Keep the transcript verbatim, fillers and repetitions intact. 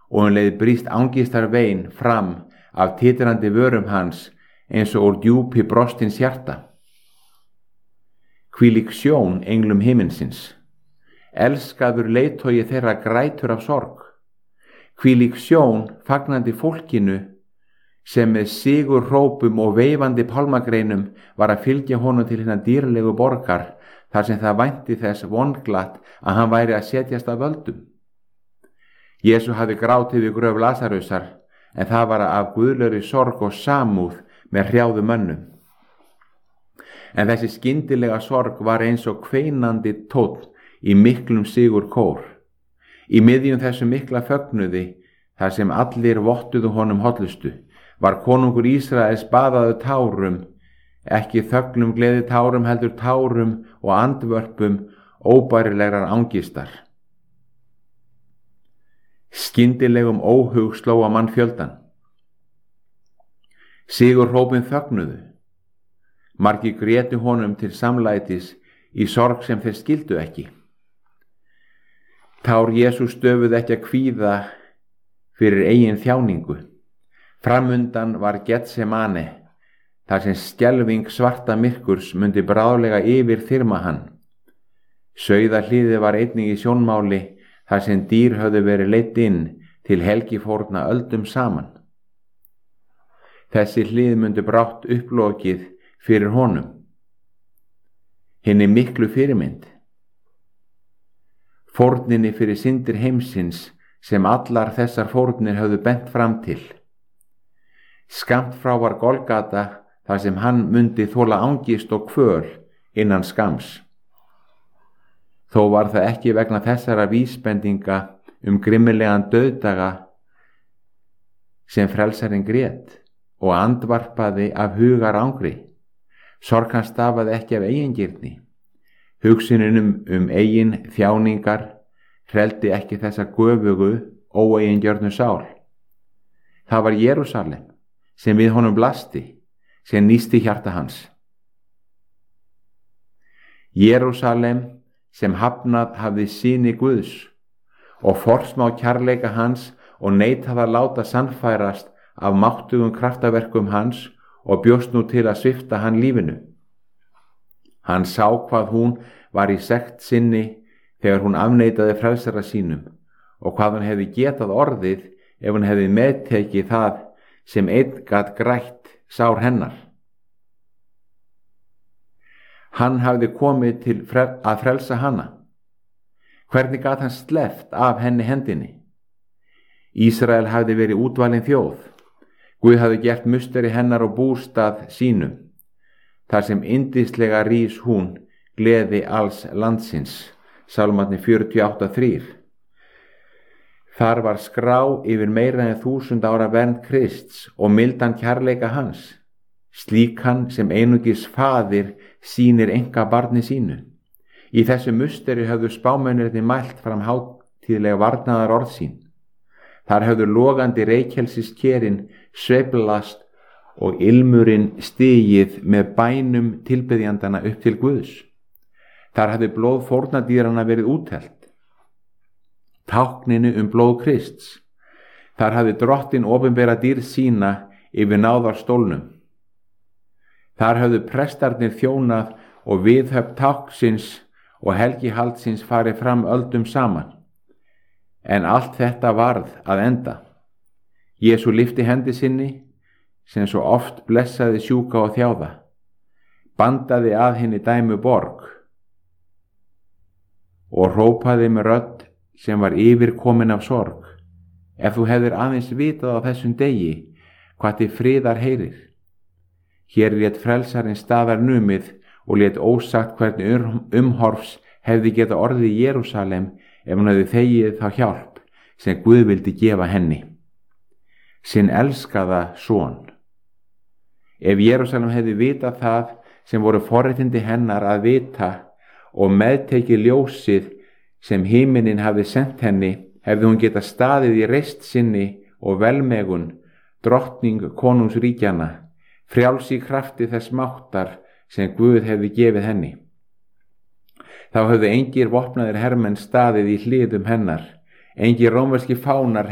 og um leið brýst angistar vein fram af titrandi vörum hans eins og úr djúpi brostins hjarta. Hvílík sjón englum himinsins. Elskaður leiðtogi þeirra grætur af sorg. Hvílík sjón fagnandi fólkinu sem með sigur hrópum og veifandi pálmagreinum var að fylgja honum til hinna dýrlegu borgar þar sem það vænti þess vonglatt að hann væri að setjast að völdum. Jesú hafði grátið við gröf Lasarusar, en það var af guðlegri sorg og samúð með hrjáðu mönnum. En þessi skyndilega sorg var eins og kveinandi tónn í miklum sigur kór. Í miðjum þessu mikla fögnuði, þar sem allir vottuðu honum hollustu, var konungur Ísraels baðaður tárum, ekki þögnum gleði tárum heldur tárum og andvörpum óbærilegrar angistar. Skyndilegum óhug sló á mannfjöldan. Sigur hrópin þögnuðu. Margir grétu honum til samlætis í sorg sem þeir skildu ekki. Tár Jesú stöfuð ekki að kvíða fyrir eigin þjáningu. Framundan var Getsemane, þar sem skelfing svarta myrkurs mundi bráðlega yfir þyrma hann. Sauðahliðið var einnig í sjónmáli, þar sem dýr höfðu verið leidd inn til helgifórna öldum saman. Þessi hlið mundi brátt upplokið fyrir honum, hinni miklu fyrirmynd, fórninni fyrir syndir heimsins sem allar þessar fórnir höfðu bent fram til. Skammt frá var Golgata, þar sem hann mundi þola angist og kvöl innan skams. Þó var það ekki vegna þessara vísbendinga um grimmilegan dauðdaga sem frelsarinn grét og andvarpaði af hugar angri. Sorg hans stafaði ekki af eigingirni. Hugsuninum um eigin þjáningar hreldi ekki þessa göfugu, óeigingjörnu sál. Það var Jerúsalem sem við honum blasti, sem nísti hjarta hans. Jerúsalem sem hafnað hafði syni Guðs og forsmá kærleika hans og neitað að láta sannfærast af máttugum kraftaverkum hans og bjóst nú til að svipta hann lífinu. Hann sá hvað hún var í sekt sinni þegar hún afneitaði frelsara sínum og hvað hún hefði getað orðið ef hún hefði meðtekið það sem einn gat grætt sár hennar. Hann hafði komið til frel- að frelsa hana. Hvernig gat hann sleppt af henni hendinni? Ísrael hafði verið útvalin þjóð. Guð hafði gert musteri hennar og bústað sínum, þar sem yndislega rís hún gleði alls landsins. Sálmarnir fjörutíu og átta þrír. Þar var skrá yfir meira en þúsund ára vernd Krists og mildan kærleika hans, slíkan sem einungis faðir sýnir enga barni sínu. Í þessu musteri höfðu spámennirni mælt fram hátíðlega varnaðar orð sín. Þar höfðu logandi reykjelsiskerin sveiflast og ilmurinn stigið með bænum tilbeðjandana upp til Guðs. Þar hafði blóð fórnardýranna verið úthellt, tákninu um blóð Krists. Þar hafði drottin opinbera dýrð sína yfir náðarstólnum. Þar hafðu prestarnir þjónað og viðhöfn táknsins og helgihaldsins farið fram öldum saman. En allt þetta varð að enda. Jesú lyfti hendi sinni, sem svo oft blessaði sjúka og þjáða, bandaði að henni dæmu borg og hrópaði með rödd sem var yfirkomin af sorg: ef þú hefðir aðeins vitað á þessum degi hvað til friðar heyrir. Hér lét frelsarinn staðar numið og lét ósagt hvernig umhorfs hefði geta orðið í Jerúsalem ef hún hefði þegið þá hjálp sem Guð vildi gefa henni, sinn elskaða son. Ef Jerúsalem hefði vitað það sem voru forréttindi hennar að vita og meðtekið ljósið sem himinin hafði sent henni, hefði hún geta staðið í reist sinni og velmegun, drottning konungsríkjana, frjáls í krafti þess máttar sem Guð hefði gefið henni. Þá höfðu engir vopnaðir hermenn staðið í hliðum hennar, engir rómverskir fánar